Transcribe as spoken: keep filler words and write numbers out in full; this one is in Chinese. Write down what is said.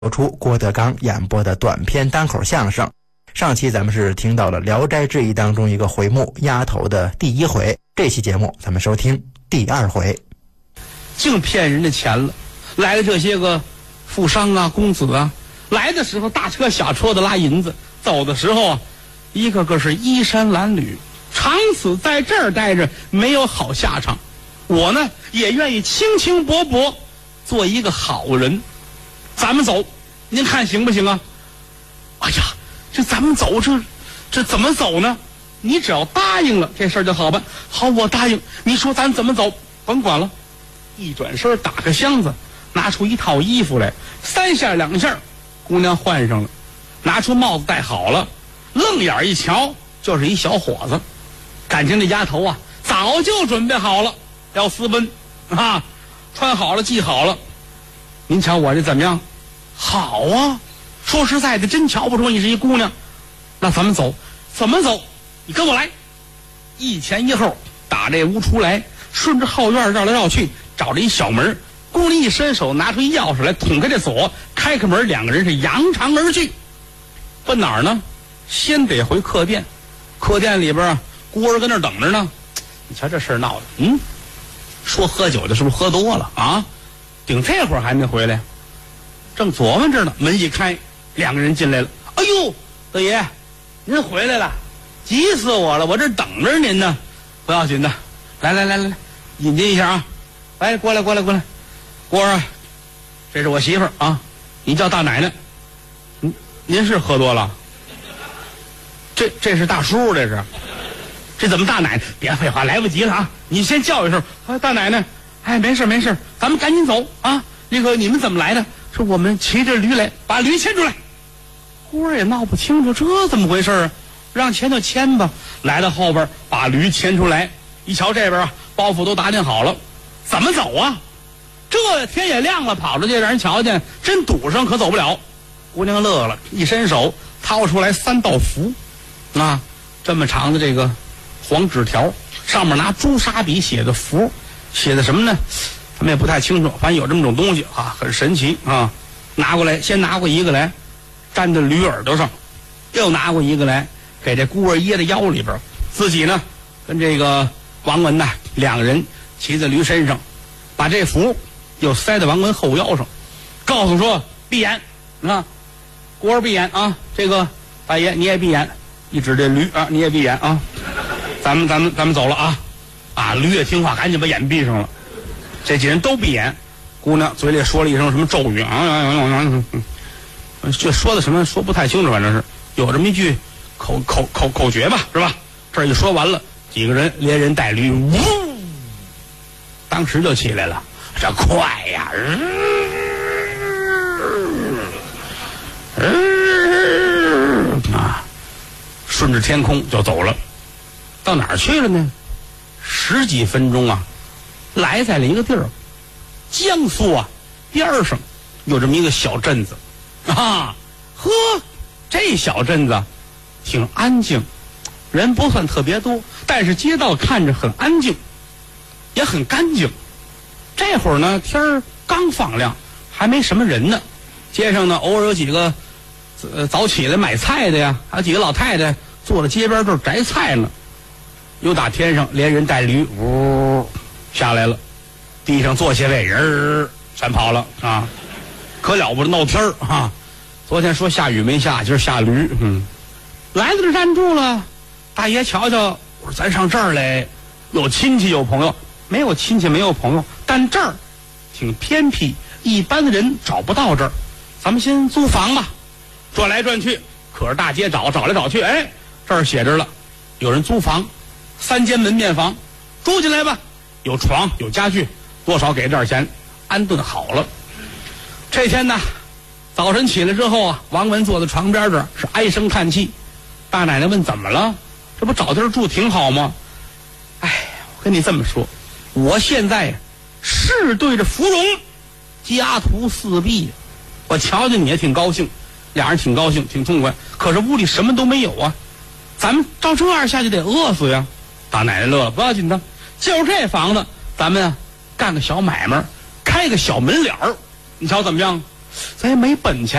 播出郭德纲演播的短篇单口相声。上期咱们是听到了《聊斋志异》当中一个回目丫头的第一回，这期节目咱们收听第二回。 净骗人的钱了，来了这些个富商啊、公子啊，来的时候大车小车的拉银子，走的时候啊，一个个是衣衫褴褛，长此在这儿待着没有好下场。我呢也愿意轻轻薄薄做一个好人。咱们走，您看行不行啊？哎呀，这咱们走，这这怎么走呢？你只要答应了，这事儿就好办。好，我答应。你说咱怎么走？甭管了。一转身，打开箱子，拿出一套衣服来，三下两下，姑娘换上了，拿出帽子戴好了，愣眼一瞧，就是一小伙子。感情这丫头啊，早就准备好了，要私奔啊，穿好了，系好了。您瞧我这怎么样？好啊，说实在的，真瞧不出你是一姑娘。那咱们走，怎么走？你跟我来。一前一后打这屋出来，顺着后院绕来绕去，找着一小门，姑娘一伸手拿出一钥匙来，捅开这锁，开开门，两个人是扬长而去。奔哪儿呢？先得回客店。客店里边啊，孤儿跟那儿等着呢。你瞧这事儿闹的，嗯，说喝酒的是不是喝多了啊？顶这会儿还没回来，正琢磨着呢，门一开，两个人进来了。哎呦，大爷，您回来了，急死我了，我这等着您呢。不要紧的，来来来来来，引进一下啊，来过来过来过来，郭儿啊，这是我媳妇儿啊，你叫大奶奶。您您是喝多了？这这是大叔，这是，这怎么大奶奶？别废话，来不及了啊！你先叫一声，啊，大奶奶。哎，没事没事，咱们赶紧走啊！那个你们怎么来的？说我们骑着驴来，把驴牵出来。姑儿也闹不清楚，这怎么回事啊？让牵就牵吧。来到后边，把驴牵出来，一瞧这边啊，包袱都打点好了，怎么走啊？这天也亮了，跑出去让人瞧见，真堵上可走不了。姑娘乐了，一伸手掏出来三道符，啊，这么长的这个黄纸条，上面拿朱砂笔写的符。写的什么呢？他们也不太清楚，反正有这么种东西啊，很神奇啊。拿过来，先拿过一个来，粘在驴耳朵上，又拿过一个来，给这孤儿掖在腰里边。自己呢，跟这个王文呐两个人骑在驴身上，把这符又塞在王文后腰上，告诉说闭眼啊，孤儿闭眼啊，这个大爷你也闭眼，一指这驴啊，你也闭眼啊，咱们咱们咱们走了啊。啊，驴也听话，赶紧把眼闭上了。这几人都闭眼，姑娘嘴里说了一声什么咒语啊啊啊啊！这说的什么说不太清楚，反正是有这么一句口口口口诀吧，是吧？这一说完了，几个人连人带驴，呜，当时就起来了。这快呀！嗯啊，顺着天空就走了。到哪儿去了呢？十几分钟啊，来在了一个地儿，江苏啊边上有这么一个小镇子啊，呵，这小镇子挺安静，人不算特别多，但是街道看着很安静，也很干净。这会儿呢，天儿刚放亮，还没什么人呢。街上呢，偶尔有几个呃早起来买菜的呀，还有几个老太太坐在街边这儿摘菜呢。又打天上连人带驴呜下来了，地上坐下位人全跑了啊！可了不得闹天儿啊！昨天说下雨没下，今儿下驴，嗯，来到这站住了。大爷瞧瞧，我说咱上这儿来，有亲戚有朋友，没有亲戚没有朋友，但这儿挺偏僻，一般的人找不到这儿，咱们先租房吧。转来转去，可是大街找找来找去，哎，这儿写着了，有人租房。三间门面房，住进来吧，有床有家具，多少给点钱，安顿好了。这天呢，早晨起来之后啊，王文坐在床边这儿是唉声叹气。大奶奶问怎么了？这不找地儿住挺好吗？哎，我跟你这么说，我现在是对着芙蓉，家徒四壁，我瞧见你也挺高兴，俩人挺高兴挺痛快，可是屋里什么都没有啊，咱们照这样下去得饿死呀。大奶奶乐了，不要紧的，就这房子，咱们啊干个小买卖，开个小门脸儿，你瞧怎么样？ 咱也没本钱。